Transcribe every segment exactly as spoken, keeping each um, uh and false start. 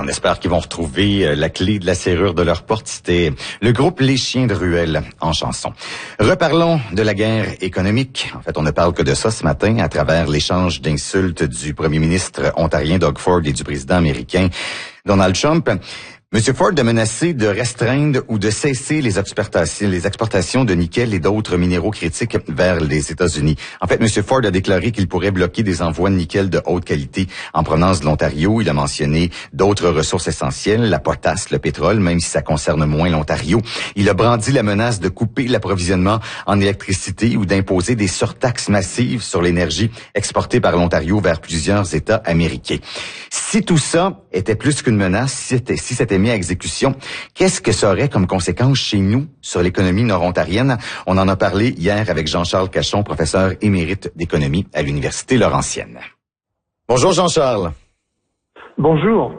On espère qu'ils vont retrouver la clé de la serrure de leur porte. C'était le groupe Les Chiens de Ruelle en chanson. Reparlons de la guerre économique. En fait, on ne parle que de ça ce matin à travers l'échange d'insultes du premier ministre ontarien Doug Ford et du président américain Donald Trump. Monsieur Ford a menacé de restreindre ou de cesser les exportations, les exportations de nickel et d'autres minéraux critiques vers les États-Unis. En fait, Monsieur Ford a déclaré qu'il pourrait bloquer des envois de nickel de haute qualité en provenance de l'Ontario. Il a mentionné d'autres ressources essentielles, la potasse, le pétrole, même si ça concerne moins l'Ontario. Il a brandi la menace de couper l'approvisionnement en électricité ou d'imposer des surtaxes massives sur l'énergie exportée par l'Ontario vers plusieurs États américains. Si tout ça était plus qu'une menace, si c'était, si c'était mis à exécution, qu'est-ce que ça aurait comme conséquence chez nous sur l'économie nord-ontarienne? On en a parlé hier avec Jean-Charles Cachon, professeur émérite d'économie à l'Université Laurentienne. Bonjour Jean-Charles. Bonjour.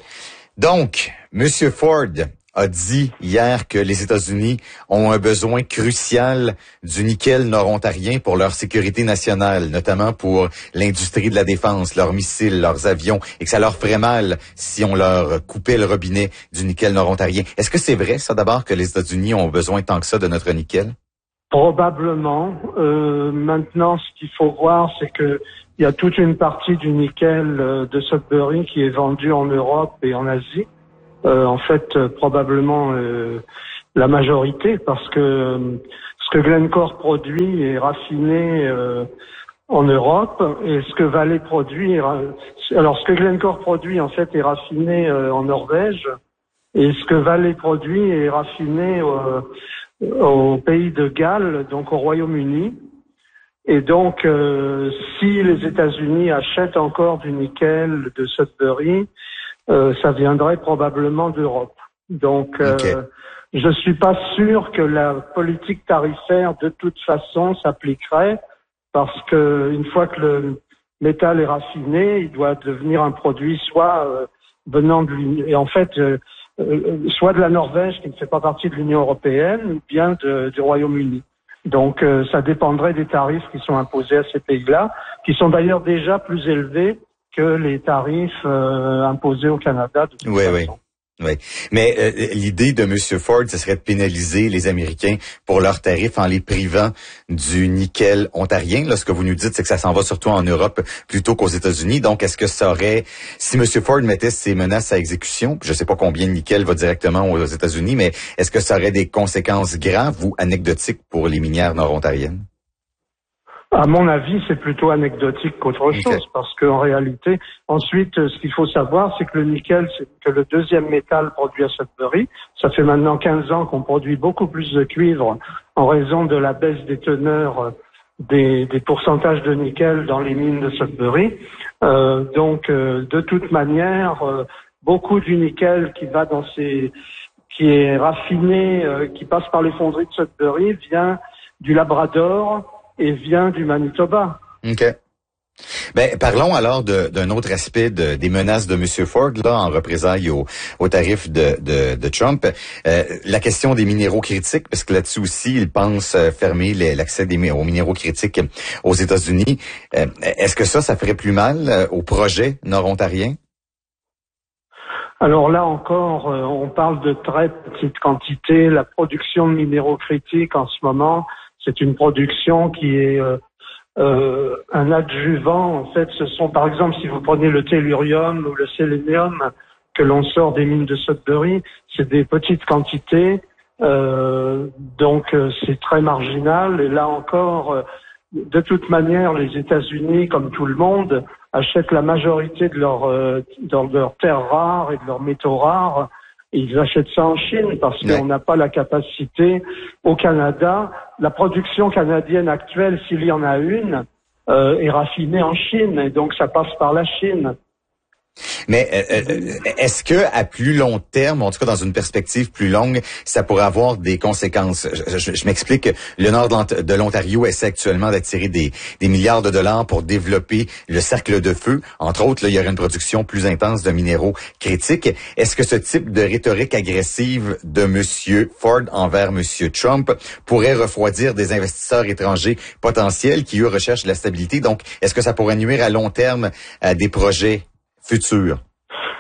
Donc, Monsieur Ford a dit hier que les États-Unis ont un besoin crucial du nickel nord-ontarien pour leur sécurité nationale, notamment pour l'industrie de la défense, leurs missiles, leurs avions, et que ça leur ferait mal si on leur coupait le robinet du nickel nord-ontarien. Est-ce que c'est vrai, ça, d'abord, que les États-Unis ont besoin tant que ça de notre nickel? Probablement. Euh, maintenant, ce qu'il faut voir, c'est que il y a toute une partie du nickel euh, de Sudbury qui est vendue en Europe et en Asie. Euh, en fait, euh, probablement euh, la majorité, parce que euh, ce que Glencore produit est raffiné euh, en Europe, et ce que Vale produit, est, alors ce que Glencore produit en fait est raffiné euh, en Norvège, et ce que Vale produit est raffiné euh, au pays de Galles, donc au Royaume-Uni. Et donc, euh, si les États-Unis achètent encore du nickel de Sudbury, Euh, ça viendrait probablement d'Europe. Donc, euh, okay. Je suis pas sûr que la politique tarifaire de toute façon s'appliquerait, parce que une fois que le métal est raffiné, il doit devenir un produit soit euh, venant de l'Union, et en fait, euh, euh, soit de la Norvège qui ne fait pas partie de l'Union européenne, ou bien de, du Royaume-Uni. Donc, euh, ça dépendrait des tarifs qui sont imposés à ces pays-là, qui sont d'ailleurs déjà plus élevés que les tarifs euh, imposés au Canada. De toute oui, façon. oui, oui. Mais euh, l'idée de M. Ford, ce serait de pénaliser les Américains pour leurs tarifs en les privant du nickel ontarien. Là, ce que vous nous dites, c'est que ça s'en va surtout en Europe plutôt qu'aux États-Unis. Donc, est-ce que ça aurait, si M. Ford mettait ses menaces à exécution, je ne sais pas combien de nickel va directement aux États-Unis, mais est-ce que ça aurait des conséquences graves ou anecdotiques pour les minières nord-ontariennes? À mon avis, c'est plutôt anecdotique qu'autre okay. chose, parce qu'en réalité, ensuite, ce qu'il faut savoir, c'est que le nickel, c'est que le deuxième métal produit à Sudbury. Ça fait maintenant quinze ans qu'on produit beaucoup plus de cuivre en raison de la baisse des teneurs des, des pourcentages de nickel dans les mines de Sudbury. Euh, donc, euh, de toute manière, euh, beaucoup du nickel qui va dans ces, qui est raffiné, euh, qui passe par les fonderies de Sudbury, vient du Labrador et vient du Manitoba. OK. Ben, parlons alors de, d'un autre aspect de, des menaces de M. Ford, là, en représailles au, au tarif de, de, de Trump. Euh, la question des minéraux critiques, parce que là-dessus aussi, il pense fermer les, l'accès des, aux minéraux critiques aux États-Unis. Euh, est-ce que ça, ça ferait plus mal euh, au projet nord-ontarien? Alors là encore, euh, on parle de très petites quantités. La production de minéraux critiques en ce moment, c'est une production qui est euh, euh, un adjuvant. En fait, ce sont, par exemple, si vous prenez le tellurium ou le sélénium que l'on sort des mines de Sudbury, c'est des petites quantités, euh, donc euh, c'est très marginal. Et là encore, euh, de toute manière, les États-Unis, comme tout le monde, achètent la majorité de leurs euh, de leurs terres rares et de leurs métaux rares. Ils achètent ça en Chine parce qu'on n'a pas la capacité au Canada. La production canadienne actuelle, s'il y en a une, euh, est raffinée en Chine et donc ça passe par la Chine. Mais euh, est-ce que à plus long terme, en tout cas dans une perspective plus longue, ça pourrait avoir des conséquences? Je, je, je m'explique. Le nord de l'Ontario essaie actuellement d'attirer des, des milliards de dollars pour développer le cercle de feu. Entre autres, là, il y aurait une production plus intense de minéraux critiques. Est-ce que ce type de rhétorique agressive de M. Ford envers M. Trump pourrait refroidir des investisseurs étrangers potentiels qui, eux, recherchent la stabilité? Donc, est-ce que ça pourrait nuire à long terme à des projets futur?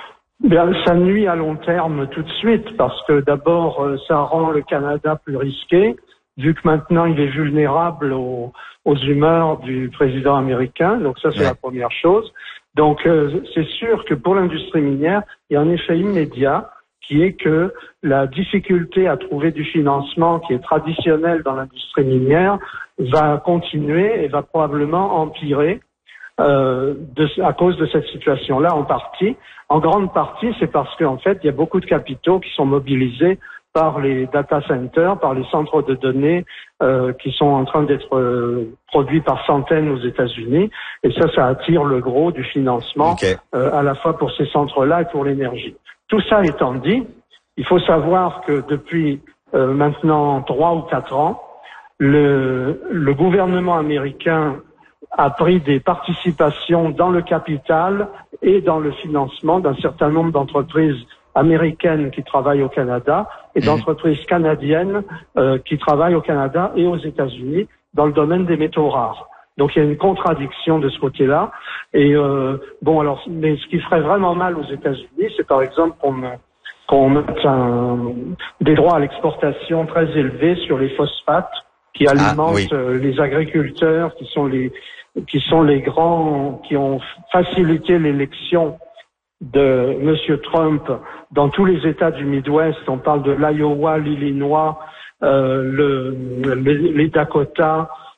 Bien, ça nuit à long terme tout de suite parce que d'abord, ça rend le Canada plus risqué, vu que maintenant il est vulnérable aux, aux humeurs du président américain. Donc ça, c'est ouais. la première chose. Donc euh, c'est sûr que pour l'industrie minière, il y a un effet immédiat qui est que la difficulté à trouver du financement qui est traditionnel dans l'industrie minière va continuer et va probablement empirer euh, de, à cause de cette situation-là en partie. En grande partie, c'est parce qu'en fait, il y a beaucoup de capitaux qui sont mobilisés par les data centers, par les centres de données euh, qui sont en train d'être euh, produits par centaines aux États-Unis. Et ça, ça attire le gros du financement, okay. euh, à la fois pour ces centres-là et pour l'énergie. Tout ça étant dit, il faut savoir que depuis euh, maintenant trois ou quatre ans, le, le gouvernement américain a pris des participations dans le capital et dans le financement d'un certain nombre d'entreprises américaines qui travaillent au Canada et d'entreprises canadiennes euh, qui travaillent au Canada et aux États-Unis dans le domaine des métaux rares. Donc il y a une contradiction de ce côté-là. Et euh, bon alors, mais ce qui ferait vraiment mal aux États-Unis, c'est par exemple qu'on qu'on mette un, des droits à l'exportation très élevés sur les phosphates qui alimentent ah, oui. euh, les agriculteurs, qui sont les qui sont les grands qui ont facilité l'élection de Monsieur Trump dans tous les États du Midwest. On parle de l'Iowa, l'Illinois, euh, le, le, les Dakota.